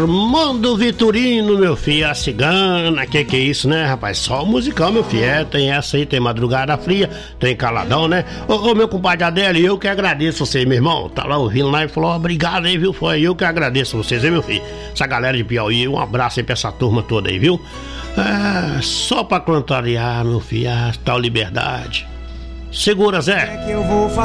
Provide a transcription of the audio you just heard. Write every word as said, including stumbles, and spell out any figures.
Armando Vitorino, meu filho, a cigana, que que é isso, né, rapaz? Só musical, meu filho, é, tem essa aí, tem Madrugada Fria, tem Caladão, né? Ô, ô meu compadre Adélio, eu que agradeço você, meu irmão, tá lá ouvindo lá e falou, obrigado aí, viu? Foi eu que agradeço vocês, hein, meu filho? Essa galera de Piauí, um abraço aí pra essa turma toda aí, viu? É, só pra contrariar, meu filho, a tal liberdade. Segura, Zé.